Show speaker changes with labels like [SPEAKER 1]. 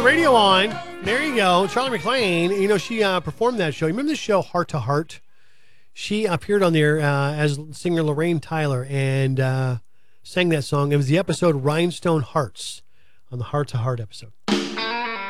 [SPEAKER 1] the radio on. There you go. Charlie McLean. You know, she performed that show. You remember the show Heart to Heart? She appeared on there as singer Lorraine Tyler and sang that song. It was the episode Rhinestone Hearts on the Heart to Heart episode.